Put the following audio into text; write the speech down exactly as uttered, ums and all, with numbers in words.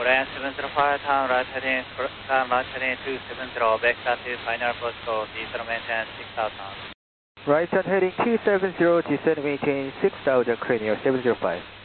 Korean seven zero five, turn right heading, turn right heading two seven zero, backstart to final approach code, descent maintain six thousand. Right side heading two seven zero, descent maintain six thousand, Cranial seven zero five.